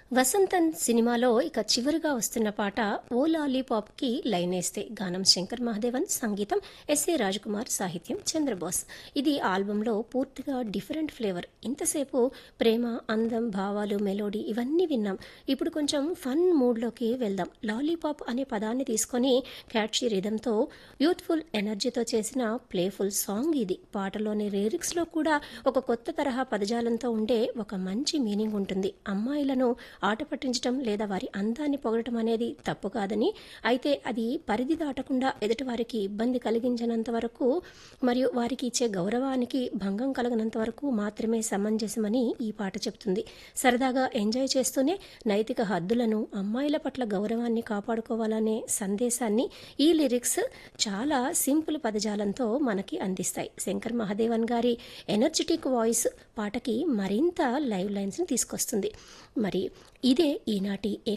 వసంతన్ సినిమాలో ఇక చివరిగా వస్తున్న పాట ఓ లాలీపాప్కి లైనేస్తే గానం శంకర్ మహాదేవన్, సంగీతం ఎస్ఏ రాజకుమార్, సాహిత్యం చంద్రబోస్. ఇది ఆల్బంలో పూర్తిగా డిఫరెంట్ ఫ్లేవర్. ఇంతసేపు ప్రేమ, అందం, భావాలు, మెలోడీ ఇవన్నీ విన్నాం. ఇప్పుడు కొంచెం ఫన్ మూడ్లోకి వెళ్దాం. లాలీపాప్ అనే పదాన్ని తీసుకొని క్యాట్చీ రిథంతో యూత్ఫుల్ ఎనర్జీతో చేసిన ప్లేఫుల్ సాంగ్ ఇది. పాటలోని లిరిక్స్లో కూడా ఒక కొత్త తరహా పదజాలంతో ఉండే ఒక మంచి మీనింగ్ ఉంటుంది. అమ్మాయిలను ఆట పట్టించడం లేదా వారి అందాన్ని పొగడటం అనేది తప్పు కాదని, అయితే అది పరిధి దాటకుండా ఎదుటివారికి ఇబ్బంది కలిగించినంత వరకు మరియు వారికి ఇచ్చే గౌరవానికి భంగం కలగనంత వరకు మాత్రమే సమంజసమని ఈ పాట చెప్తుంది. సరదాగా ఎంజాయ్ చేస్తూనే నైతిక హద్దులను, అమ్మాయిల పట్ల గౌరవాన్ని కాపాడుకోవాలనే సందేశాన్ని ఈ లిరిక్స్ చాలా సింపుల్ పదజాలంతో మనకి అందిస్తాయి. శంకర్ మహాదేవన్ గారి ఎనర్జెటిక్ వాయిస్ పాటకి మరింత లైవ్ లైన్స్ని తీసుకొస్తుంది. మరి ఇదే ఈనాటి